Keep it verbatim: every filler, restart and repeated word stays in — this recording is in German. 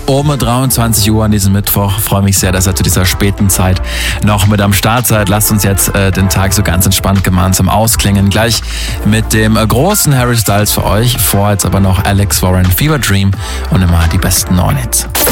um dreiundzwanzig Uhr an diesem Mittwoch. Freue mich sehr, dass ihr zu dieser späten Zeit noch mit am Start seid. Lasst uns jetzt äh, den Tag so ganz entspannt gemeinsam ausklingen. Gleich mit dem äh, großen Harry Styles für euch. Vor jetzt aber noch Alex Warren, Fever Dream und immer die besten neuen Hits.